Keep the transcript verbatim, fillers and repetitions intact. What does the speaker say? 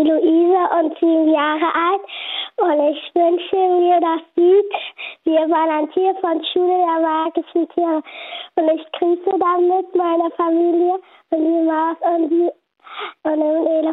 die Luise und sieben Jahre alt. Und ich wünsche mir das Lied Wir waren ein Tier von Schule der magischen Tiere. Und ich grüße damit meine Familie und die Maus und die und den Elefant.